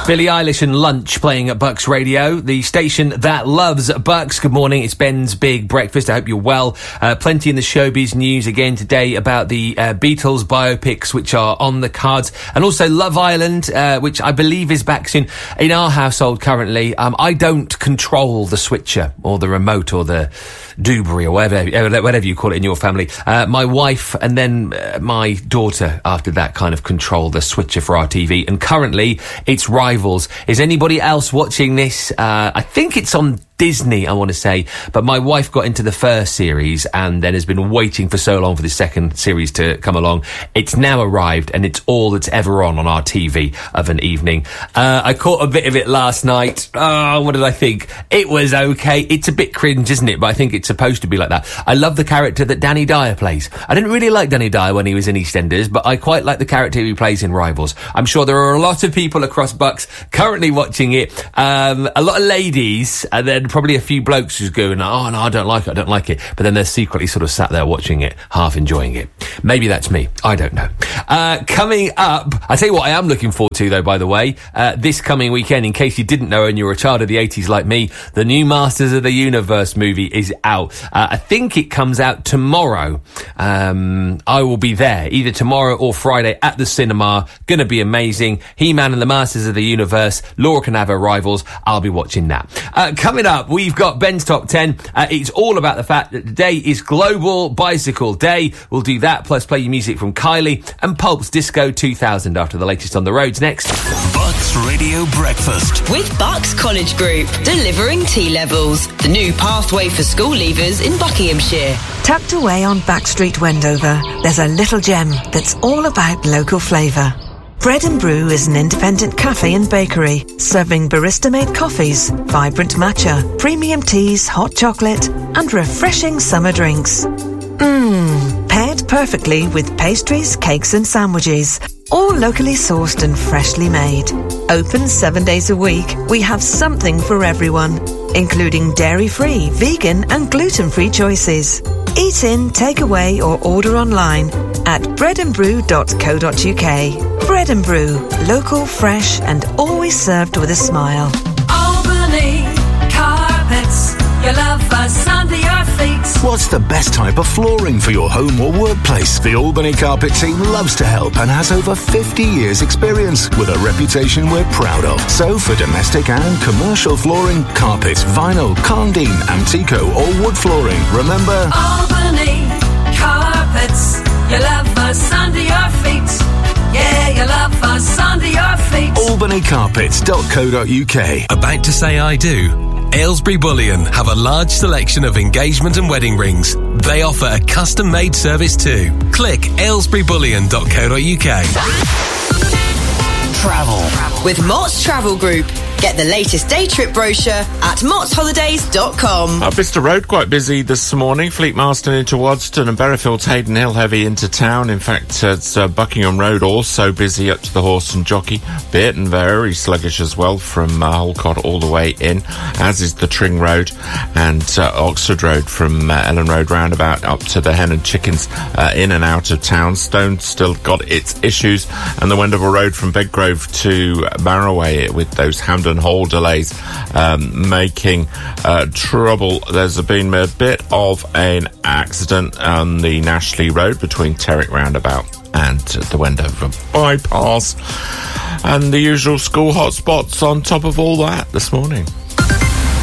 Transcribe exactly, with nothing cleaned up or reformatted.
Billie Eilish and Lunch playing at Bucks Radio, the station that loves Bucks. Good morning, it's Ben's Big Breakfast. I hope you're well. Uh, plenty in the showbiz news again today about the uh, Beatles biopics which are on the cards, and also Love Island, uh, which I believe is back soon. In our household currently, um, I don't control the switcher or the remote or the doobry or whatever, whatever you call it in your family. Uh, my wife and then uh, my daughter after that kind of control the switcher for our T V, and currently it's Rivals. Is anybody else watching this? Uh, I think it's on Disney, I want to say, but my wife got into the first series and then has been waiting for so long for the second series to come along. It's now arrived and it's all that's ever on on our T V of an evening. Uh, I caught a bit of it last night. Oh, what did I think? It was okay. It's a bit cringe, isn't it? But I think it's supposed to be like that. I love the character that Danny Dyer plays. I didn't really like Danny Dyer when he was in EastEnders, but I quite like the character he plays in Rivals. I'm sure there are a lot of people across Bucks currently watching it. Um, a lot of ladies, and then probably a few blokes who's going, oh, no, I don't like it, I don't like it. But then they're secretly sort of sat there watching it, half enjoying it. Maybe that's me. I don't know. Uh, coming up, I tell you what I am looking forward to, though, by the way, uh, this coming weekend, in case you didn't know and you're a child of the eighties like me, the new Masters of the Universe movie is out. Uh, I think it comes out tomorrow. Um, I will be there, either tomorrow or Friday at the cinema. Gonna be amazing. He-Man and the Masters of the Universe. Laura can have her Rivals. I'll be watching that. Uh, coming up, we've got Ben's Top ten. Uh, it's all about the fact that today is Global Bicycle Day. We'll do that, plus play you music from Kylie and Pulp's Disco two thousand after the latest on the roads next. Bucks Radio Breakfast. With Bucks College Group, delivering T-levels. The new pathway for school leavers in Buckinghamshire. Tucked away on Backstreet, Wendover, there's a little gem that's all about local flavour. Bread and Brew is an independent cafe and bakery, serving barista-made coffees, vibrant matcha, premium teas, hot chocolate, and refreshing summer drinks. Mmm, paired perfectly with pastries, cakes and sandwiches, all locally sourced and freshly made. Open seven days a week, we have something for everyone, including dairy-free, vegan and gluten-free choices. Eat in, take away or order online at bread and brew dot co dot uk. Bread and Brew, local, fresh and always served with a smile. Albany Carpets, your love us under your feet. What's the best type of flooring for your home or workplace? The Albany Carpet team loves to help and has over fifty years experience with a reputation we're proud of. So for domestic and commercial flooring, carpet, vinyl, Condine, Antico or wood flooring, remember Albany Carpets, you love us under your feet. Yeah, you love us under your feet. albany carpets dot co dot uk. About to say I do? Aylesbury Bullion have a large selection of engagement and wedding rings. They offer a custom-made service too. Click aylesbury bullion dot co dot uk. Travel. With Mott's Travel Group. Get the latest day trip brochure at motts holidays dot com. Up Bicester Road, quite busy this morning. Fleet Marston into Wadston and Berrifield's Hayden Hill heavy into town. In fact, uh, it's uh, Buckingham Road also busy up to the Horse and Jockey. Burton very sluggish as well from uh, Holcott all the way in, as is the Tring Road and uh, Oxford Road from uh, Ellen Road roundabout up to the Hen and Chickens uh, in and out of town. Stone still got its issues, and the Wendover Road from Bedgrove to Barroway with those Hampden Hall delays um, making uh, trouble. There's been a bit of an accident on the Nashley Road between Terrick Roundabout and the Wendover bypass, and the usual school hotspots on top of all that this morning.